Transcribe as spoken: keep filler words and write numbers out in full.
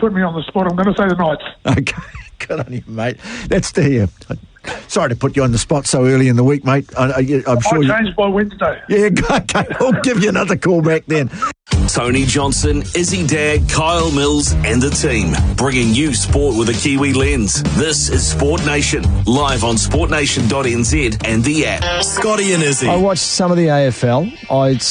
put me on the spot. I'm going to say the Knights. Okay, good on you, mate. That's the... Uh, sorry to put you on the spot so early in the week, mate. I, I, I'm sure I'll you... change by Wednesday. Yeah, okay. I'll give you another call back then. Tony Johnson, Izzy Dag, Kyle Mills and the team, bringing you sport with a Kiwi lens. This is Sport Nation, live on sport nation dot n z and the app. Scotty and Izzy. I watched some of the A F L. I